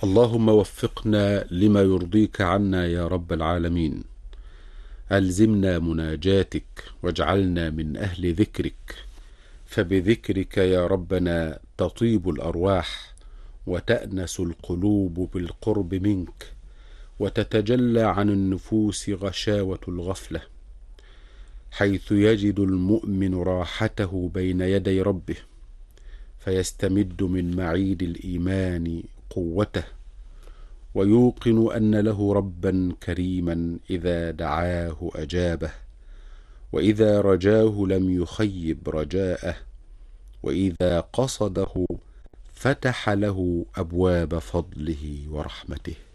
اللهم وفقنا لما يرضيك عنا يا رب العالمين. ألزمنا مناجاتك واجعلنا من أهل ذكرك، فبذكرك يا ربنا تطيب الأرواح وتأنس القلوب بالقرب منك، وتتجلى عن النفوس غشاوة الغفلة، حيث يجد المؤمن راحته بين يدي ربه، فيستمد من معيد الإيمان قوته، ويوقن أن له ربا كريما إذا دعاه أجابه، وإذا رجاه لم يخيب رجاءه، وإذا قصده فتح له أبواب فضله ورحمته.